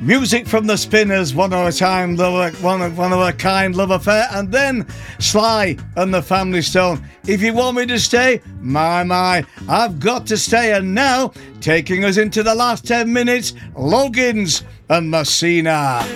Music from the Spinners, one of a kind love affair, and then Sly and the Family Stone. If you want me to stay, my, I've got to stay. And now, taking us into the last 10 minutes, Loggins and Messina.